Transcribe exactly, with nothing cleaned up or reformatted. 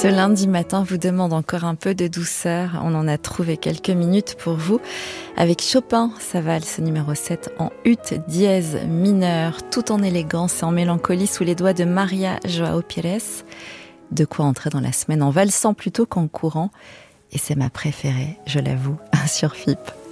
Ce lundi matin vous demande encore un peu de douceur. On en a trouvé quelques minutes pour vous avec Chopin, sa valse numéro sept en ut dièse mineur, tout en élégance et en mélancolie sous les doigts de Maria Joao Pires. De quoi entrer dans la semaine en valsant plutôt qu'en courant. Et c'est ma préférée, je l'avoue, sur F I P.